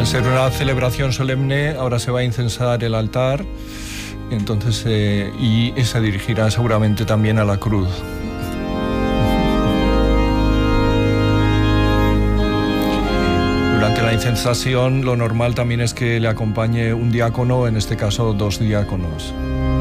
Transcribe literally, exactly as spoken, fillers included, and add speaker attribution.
Speaker 1: ser una celebración solemne, ahora se va a incensar el altar, entonces, eh, y se dirigirá seguramente también a la cruz. Durante la incensación lo normal también es que le acompañe un diácono, en este caso dos diáconos.